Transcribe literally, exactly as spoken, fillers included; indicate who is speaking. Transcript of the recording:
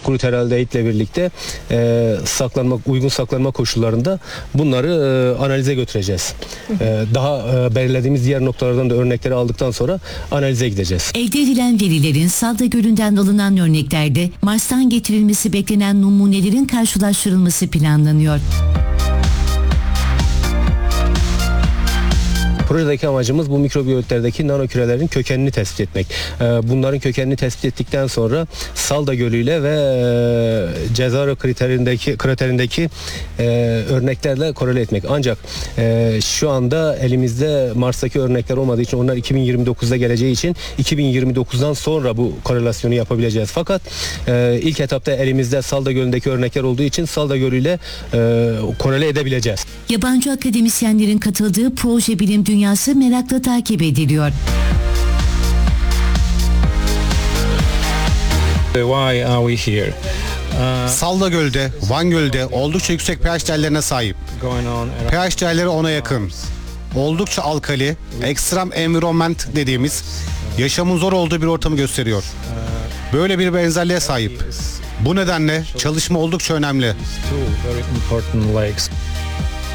Speaker 1: kruteraldehit ile birlikte e, saklanma, uygun saklanma koşullarında bunları e, analize götüreceğiz. E, daha e, belirlediğimiz diğer noktalardan da örnekleri aldıktan sonra analize gideceğiz.
Speaker 2: Elde edilen verilerin Salda Gölü'nden alınan örneklerde Mars'tan getirilmesi beklenen numunelerin karşılaştırılması planlanıyor.
Speaker 1: Projedeki amacımız bu mikrobiyolotlerdeki nano kürelerin kökenini tespit etmek. Bunların kökenini tespit ettikten sonra Salda Gölü ile ve Cezaro kriterindeki kraterindeki örneklerle korele etmek. Ancak şu anda elimizde Mars'taki örnekler olmadığı için, onlar iki bin yirmi dokuzda geleceği için iki bin yirmi dokuzdan sonra bu korelasyonu yapabileceğiz. Fakat ilk etapta elimizde Salda Gölü'ndeki örnekler olduğu için Salda Gölü ile korele edebileceğiz.
Speaker 2: Yabancı akademisyenlerin katıldığı proje bilim dünyası merakla takip ediliyor.
Speaker 3: Why are we here? Uh,
Speaker 4: Salda Gölü'de, Van Gölü'de oldukça yüksek pH değerlerine sahip.
Speaker 3: going on around
Speaker 4: pH değerleri ona yakın. Oldukça alkali, extreme environment dediğimiz yaşamın zor olduğu bir ortamı gösteriyor. Böyle bir benzerliğe sahip. Bu nedenle çalışma oldukça önemli.
Speaker 3: two very important lakes.